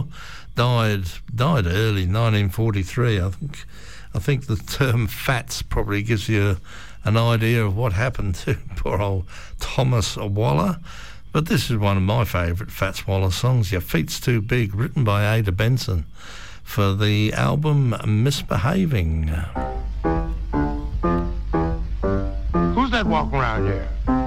before. Died early, 1943. I think the term Fats probably gives you an idea of what happened to poor old Thomas Waller. But this is one of my favourite Fats Waller songs, Your Feet's Too Big, written by Ada Benson for the album Misbehaving. Who's that walking around here?